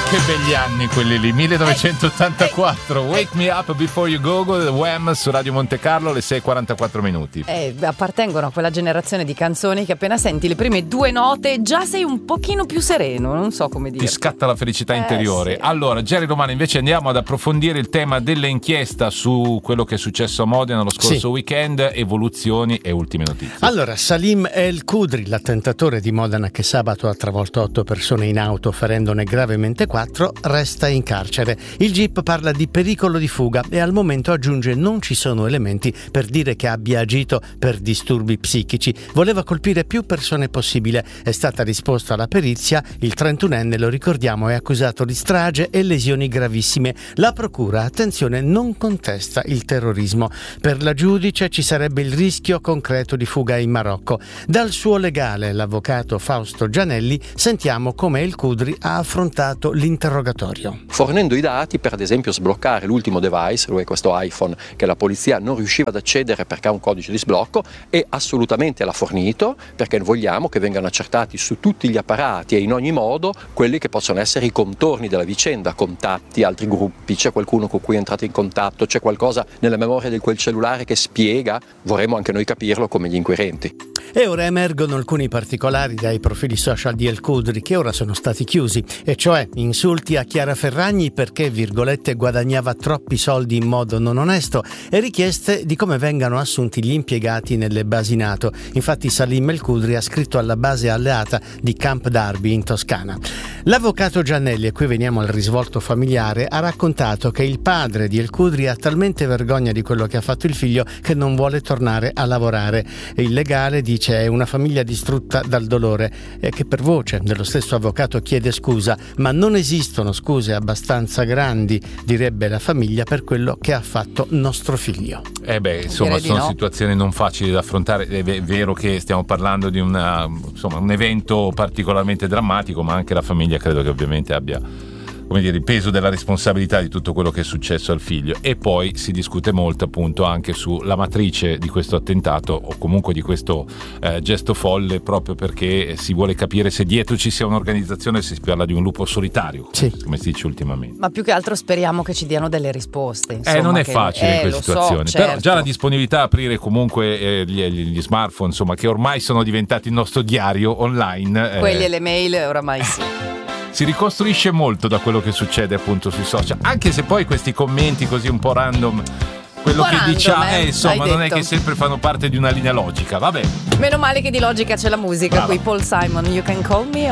Che begli anni quelli lì, 1984. Wake Me Up Before You Go, Wham su Radio Monte Carlo, le 6:44 minuti. Appartengono a quella generazione di canzoni che appena senti le prime due note già sei un pochino più sereno, non so come dire. Ti scatta la felicità interiore. Sì. Allora, Jerry Romano, invece andiamo ad approfondire il tema dell'inchiesta su quello che è successo a Modena lo scorso weekend, evoluzioni e ultime notizie. Allora, Salim El Kudri, l'attentatore di Modena che sabato ha travolto 8 persone in auto ferendone gravemente 4, resta in carcere. Il GIP parla di pericolo di fuga e al momento aggiunge non ci sono elementi per dire che abbia agito per disturbi psichici. Voleva colpire più persone possibile. È stata risposta alla perizia. Il 31enne, lo ricordiamo, è accusato di strage e lesioni gravissime. La procura, attenzione, non contesta il terrorismo. Per la giudice ci sarebbe il rischio concreto di fuga in Marocco. Dal suo legale, l'avvocato Fausto Gianelli, sentiamo come El Kudri ha affrontato l'interrogatorio. Fornendo i dati per ad esempio sbloccare l'ultimo device, lui è questo iPhone che la polizia non riusciva ad accedere perché ha un codice di sblocco, e assolutamente l'ha fornito perché vogliamo che vengano accertati su tutti gli apparati e in ogni modo quelli che possono essere i contorni della vicenda, contatti, altri gruppi, c'è qualcuno con cui è entrato in contatto, c'è qualcosa nella memoria di quel cellulare che spiega, vorremmo anche noi capirlo come gli inquirenti. E ora emergono alcuni particolari dai profili social di El Kudri che ora sono stati chiusi, e cioè insulti a Chiara Ferragni perché, virgolette, guadagnava troppi soldi in modo non onesto, e richieste di come vengano assunti gli impiegati nelle basi NATO. Infatti Salim El Kudri ha scritto alla base alleata di Camp Darby in Toscana. L'avvocato Gianelli, e qui veniamo al risvolto familiare, ha raccontato che il padre di El Kudri ha talmente vergogna di quello che ha fatto il figlio che non vuole tornare a lavorare. E il legale dice è una famiglia distrutta dal dolore, e che per voce dello stesso avvocato chiede scusa, ma non esistono scuse abbastanza grandi, direbbe la famiglia, per quello che ha fatto nostro figlio. Insomma, sono situazioni non facili da affrontare. È vero che stiamo parlando di un evento particolarmente drammatico, ma anche la famiglia credo che ovviamente abbia, come dire, il peso della responsabilità di tutto quello che è successo al figlio. E poi si discute molto appunto anche sulla matrice di questo attentato, o comunque di questo gesto folle, proprio perché si vuole capire se dietro ci sia un'organizzazione, se si parla di un lupo solitario, come si dice ultimamente. Ma più che altro speriamo che ci diano delle risposte, insomma, non è facile in queste situazioni, certo. Però già la disponibilità a aprire comunque gli smartphone, insomma, che ormai sono diventati il nostro diario online, quelli e le mail oramai sì. Si ricostruisce molto da quello che succede appunto sui social, anche se poi questi commenti così un po' random, quello che diciamo insomma non è che sempre fanno parte di una linea logica. Vabbè, meno male che di logica c'è la musica. Brava. Qui Paul Simon, You Can Call Me